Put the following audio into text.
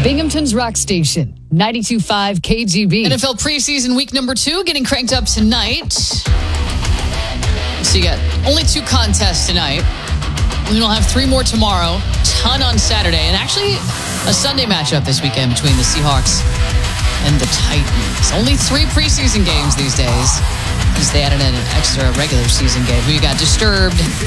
Binghamton's Rock Station, 92.5 KGB. NFL preseason week number 2 getting cranked up tonight. So you got only 2 contests tonight. And we'll have 3 more tomorrow, ton on Saturday, and actually a Sunday matchup this weekend between the Seahawks and the Titans. Only 3 preseason games these days, as they added in an extra regular season game. Who you got? Disturbed